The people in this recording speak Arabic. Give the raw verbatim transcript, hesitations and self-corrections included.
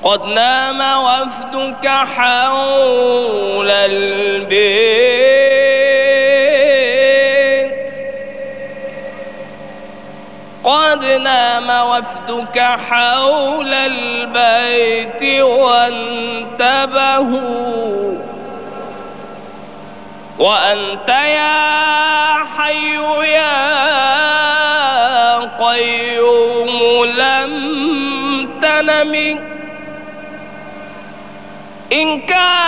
قد نام وفدك حول البيت، قد نام وفدك حول البيت وانتبهوا، وأنت يا حي يا قيوم لم تنم. إن كان